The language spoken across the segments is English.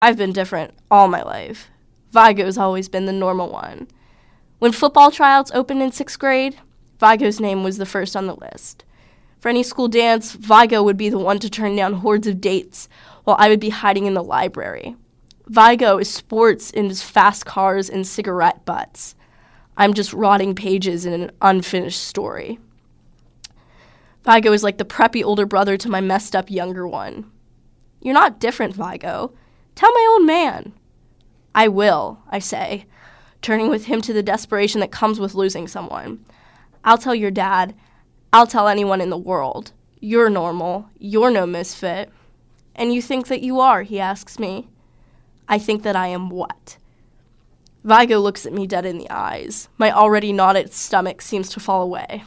I've been different all my life. Vigo's always been the normal one. When football tryouts opened in 6th grade, Vigo's name was the first on the list. For any school dance, Vigo would be the one to turn down hordes of dates, while I would be hiding in the library. Vigo is sports in his fast cars and cigarette butts. I'm just rotting pages in an unfinished story. Vigo is like the preppy older brother to my messed up younger one. You're not different, Vigo. Tell my old man. I will, I say, turning with him to the desperation that comes with losing someone. I'll tell your dad. I'll tell anyone in the world. You're normal. You're no misfit. And you think that you are, he asks me. I think that I am what? Vigo looks at me dead in the eyes. My already knotted stomach seems to fall away.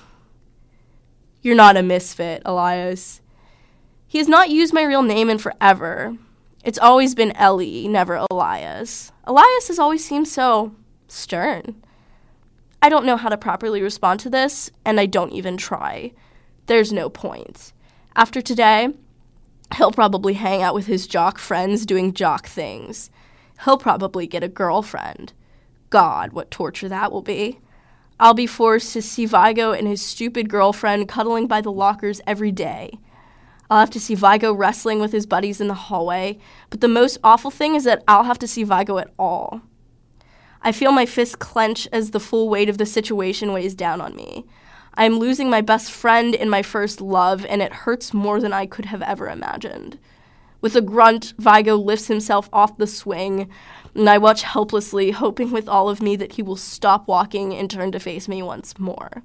You're not a misfit, Elias. He has not used my real name in forever. It's always been Ellie, never Elias. Elias has always seemed so stern. I don't know how to properly respond to this, and I don't even try. There's no point. After today, he'll probably hang out with his jock friends doing jock things. He'll probably get a girlfriend. God, what torture that will be. I'll be forced to see Vigo and his stupid girlfriend cuddling by the lockers every day. I'll have to see Vigo wrestling with his buddies in the hallway, but the most awful thing is that I'll have to see Vigo at all. I feel my fist clench as the full weight of the situation weighs down on me. I am losing my best friend and my first love, and it hurts more than I could have ever imagined. With a grunt, Vigo lifts himself off the swing, and I watch helplessly, hoping with all of me that he will stop walking and turn to face me once more.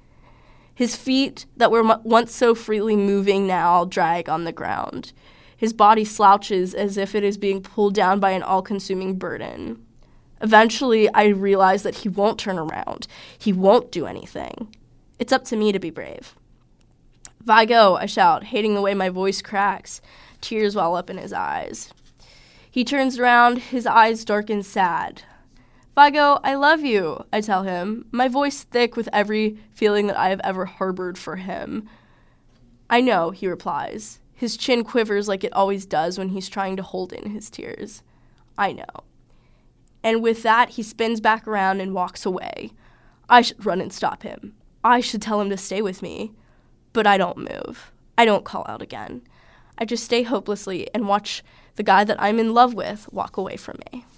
His feet, that were once so freely moving, now drag on the ground. His body slouches as if it is being pulled down by an all-consuming burden. Eventually, I realize that he won't turn around. He won't do anything. It's up to me to be brave. Vigo, I shout, hating the way my voice cracks. Tears well up in his eyes. He turns around, his eyes darken sad. Vigo, I love you, I tell him, my voice thick with every feeling that I have ever harbored for him. I know, he replies. His chin quivers like it always does when he's trying to hold in his tears. I know. And with that, he spins back around and walks away. I should run and stop him. I should tell him to stay with me. But I don't move. I don't call out again. I just stay hopelessly and watch the guy that I'm in love with walk away from me.